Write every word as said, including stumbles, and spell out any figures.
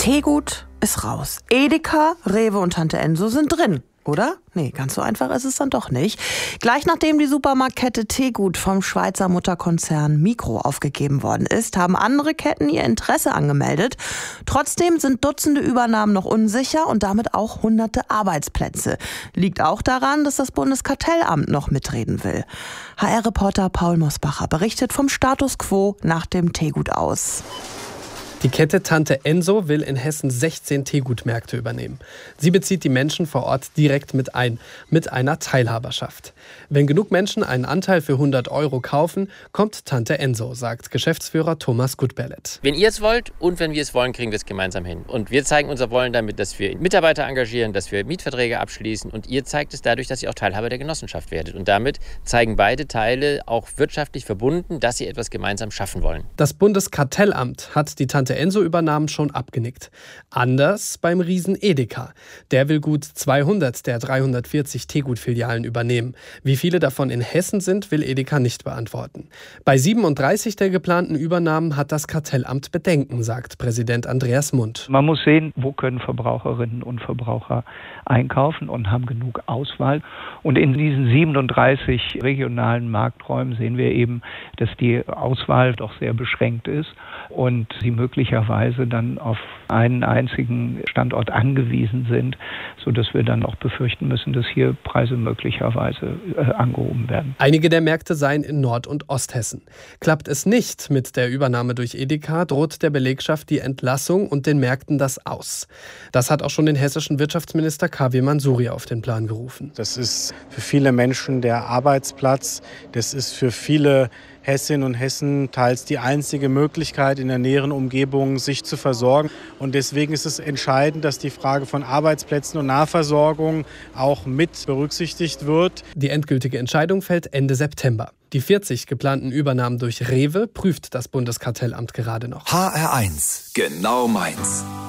Teegut ist raus. Edeka, Rewe und Tante Enso sind drin. Oder? Nee, ganz so einfach ist es dann doch nicht. Gleich nachdem die Supermarktkette Teegut vom Schweizer Mutterkonzern Migros aufgegeben worden ist, haben andere Ketten ihr Interesse angemeldet. Trotzdem sind Dutzende Übernahmen noch unsicher und damit auch hunderte Arbeitsplätze. Liegt auch daran, dass das Bundeskartellamt noch mitreden will. H R-Reporter Paul Mosbacher berichtet vom Status quo nach dem Teegut aus. Die Kette Tante Enso will in Hessen sechzehn Teegutmärkte übernehmen. Sie bezieht die Menschen vor Ort direkt mit ein, mit einer Teilhaberschaft. Wenn genug Menschen einen Anteil für hundert Euro kaufen, kommt Tante Enso, sagt Geschäftsführer Thomas Gutberlet. Wenn ihr es wollt und wenn wir es wollen, kriegen wir es gemeinsam hin. Und wir zeigen unser Wollen damit, dass wir Mitarbeiter engagieren, dass wir Mietverträge abschließen. Und ihr zeigt es dadurch, dass ihr auch Teilhaber der Genossenschaft werdet. Und damit zeigen beide Teile auch wirtschaftlich verbunden, dass sie etwas gemeinsam schaffen wollen. Das Bundeskartellamt hat die Tante Enso-Übernahmen schon abgenickt. Anders beim Riesen Edeka. Der will gut zweihundert der dreihundertvierzig Teegut-Filialen übernehmen. Wie viele davon in Hessen sind, will Edeka nicht beantworten. Bei siebenunddreißig der geplanten Übernahmen hat das Kartellamt Bedenken, sagt Präsident Andreas Mund. Man muss sehen, wo können Verbraucherinnen und Verbraucher einkaufen und haben genug Auswahl. Und in diesen siebenunddreißig regionalen Markträumen sehen wir eben, dass die Auswahl doch sehr beschränkt ist und sie möglicherweise dann auf einen einzigen Standort angewiesen sind, sodass wir dann auch befürchten müssen, dass hier Preise möglicherweise äh, angehoben werden. Einige der Märkte seien in Nord- und Osthessen. Klappt es nicht mit der Übernahme durch Edeka, droht der Belegschaft die Entlassung und den Märkten das Aus. Das hat auch schon den hessischen Wirtschaftsminister K W Mansouri auf den Plan gerufen. Das ist für viele Menschen der Arbeitsplatz. Das ist für viele Hessinnen und Hessen teils die einzige Möglichkeit, in der näheren Umgebung sich zu versorgen. Und deswegen ist es entscheidend, dass die Frage von Arbeitsplätzen und Nahversorgung auch mit berücksichtigt wird. Die endgültige Entscheidung fällt Ende September. Die vierzig geplanten Übernahmen durch Rewe prüft das Bundeskartellamt gerade noch. H R eins, genau meins.